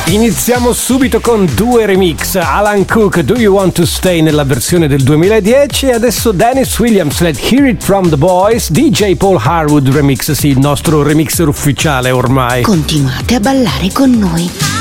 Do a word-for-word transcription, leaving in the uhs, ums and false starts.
Iniziamo subito con due remix. Alan Cook, Do You Want to Stay nella versione del duemiladieci, e adesso Dennis Williams, Let Hear It From The Boys, D J Paul Harwood remix, sì, il nostro remixer ufficiale ormai. Continuate a ballare con noi.